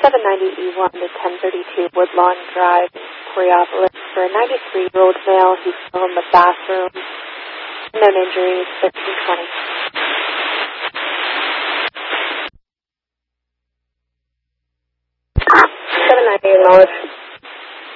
790E1 to 1032 Woodlawn Drive, Coraopolis, for a 93-year-old male who's still in the bathroom. Known injuries, 1520. 790 acknowledged.